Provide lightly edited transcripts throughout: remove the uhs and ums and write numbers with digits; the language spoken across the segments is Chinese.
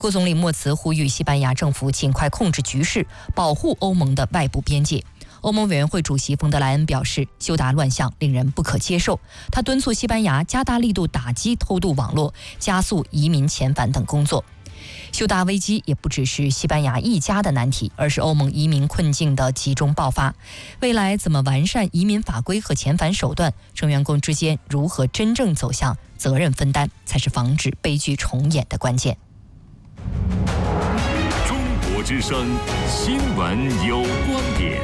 国总理莫茨呼吁西班牙政府尽快控制局势，保护欧盟的外部边界。欧盟委员会主席冯德莱恩表示，休达乱象令人不可接受。他敦促西班牙加大力度打击偷渡网络，加速移民遣返等工作。休达危机也不只是西班牙一家的难题，而是欧盟移民困境的集中爆发。未来怎么完善移民法规和遣返手段，成员国之间如何真正走向责任分担，才是防止悲剧重演的关键。 中国之声新闻有观点。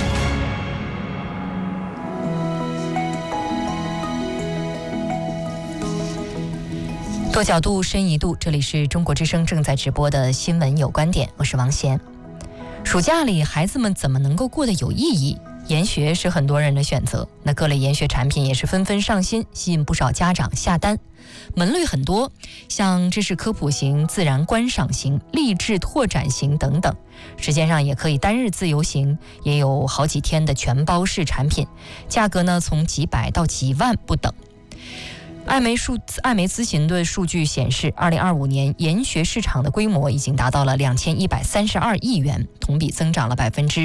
多角度，深一度，这里是中国之声正在直播的新闻有观点，我是王贤。暑假里孩子们怎么能够过得有意义？研学是很多人的选择，那各类研学产品也是纷纷上新，吸引不少家长下单。门类很多，像知识科普型、自然观赏型、励志拓展型等等。时间上也可以单日自由行，也有好几天的全包式产品，价格呢从几百到几万不等。艾媒咨询的数据显示，2025年研学市场的规模已经达到了2132亿元，同比增长了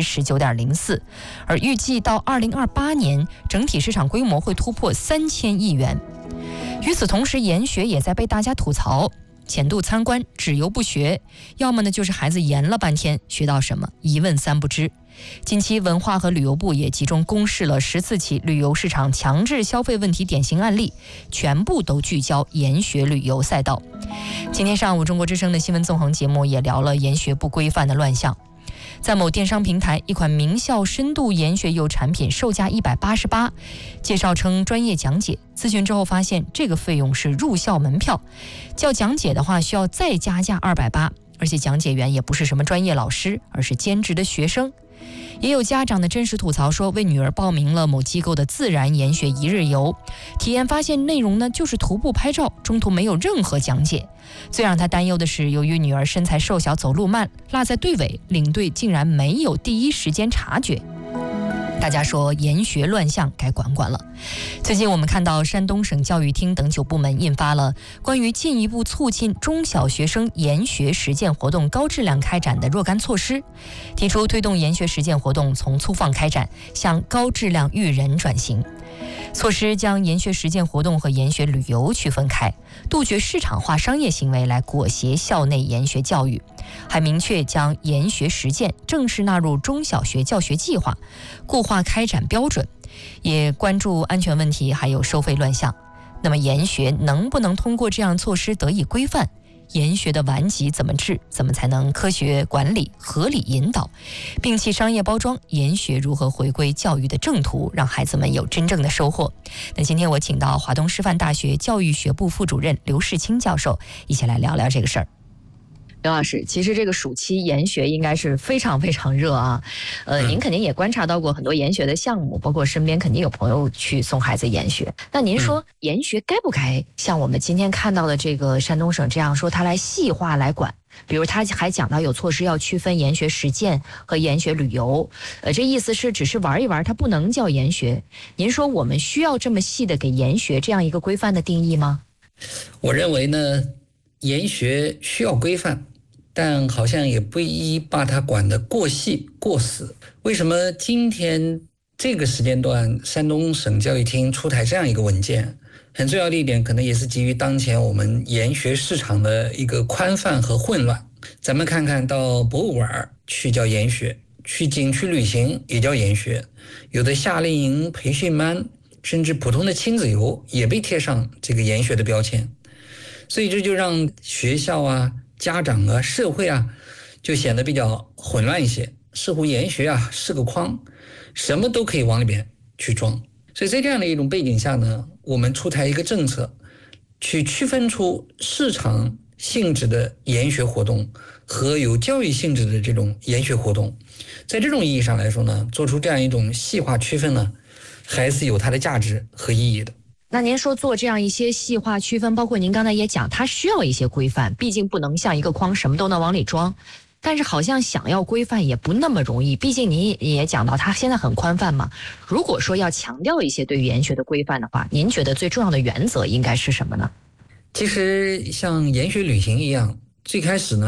19.04%，而预计到2028年，整体市场规模会突破3000亿元。与此同时，研学也在被大家吐槽，浅度参观，只游不学，要么呢就是孩子研了半天，学到什么一问三不知。近期文化和旅游部也集中公示了14起旅游市场强制消费问题典型案例，全部都聚焦研学旅游赛道。今天上午，中国之声的新闻纵横节目也聊了研学不规范的乱象。在某电商平台，一款名校深度研学游产品售价188，介绍称专业讲解，咨询之后发现这个费用是入校门票，叫讲解的话需要再加价280，而且讲解员也不是什么专业老师，而是兼职的学生。也有家长的真实吐槽说，为女儿报名了某机构的自然研学一日游，体验发现内容呢就是徒步拍照，中途没有任何讲解。最让他担忧的是，由于女儿身材瘦小，走路慢，落在队尾，领队竟然没有第一时间察觉。大家说研学乱象该管管了。最近我们看到山东省教育厅等9部门印发了关于进一步促进中小学生研学实践活动高质量开展的若干措施，提出推动研学实践活动从粗放开展向高质量育人转型。措施将研学实践活动和研学旅游区分开，杜绝市场化商业行为来裹挟校内研学教育，还明确将研学实践正式纳入中小学教学计划，固化开展标准，也关注安全问题还有收费乱象。那么研学能不能通过这样措施得以规范？研学的顽疾怎么治？怎么才能科学管理、合理引导，摒弃商业包装？研学如何回归教育的正途，让孩子们有真正的收获？那今天我请到华东师范大学教育学部副主任刘世清教授，一起来聊聊这个事儿。刘老师，其实这个暑期研学应该是非常非常热啊。您肯定也观察到过很多研学的项目，包括身边肯定有朋友去送孩子研学。那您说研学该不该像我们今天看到的这个山东省这样说，它来细化来管？比如他还讲到有措施要区分研学实践和研学旅游，这意思是只是玩一玩，它不能叫研学。您说我们需要这么细的给研学这样一个规范的定义吗？ 我认为呢，研学需要规范，但好像也不宜把它管得过细过死。为什么今天这个时间段山东省教育厅出台这样一个文件？很重要的一点可能也是基于当前我们研学市场的一个宽泛和混乱。咱们看看到博物馆去叫研学，去景区旅行也叫研学，有的夏令营、培训班，甚至普通的亲子游也被贴上这个研学的标签。所以这就让学校啊、家长啊、社会啊就显得比较混乱一些，似乎研学啊是个筐，什么都可以往里边去装。所以在这样的一种背景下呢，我们出台一个政策，去区分出市场性质的研学活动和有教育性质的这种研学活动。在这种意义上来说呢，做出这样一种细化区分呢，还是有它的价值和意义的。 那您说做这样一些细化区分，包括您刚才也讲，它需要一些规范，毕竟不能像一个筐什么都能往里装。但是好像想要规范也不那么容易，毕竟您也讲到它现在很宽泛嘛。如果说要强调一些对于研学的规范的话，您觉得最重要的原则应该是什么呢？ 其实像研学旅行一样，最开始呢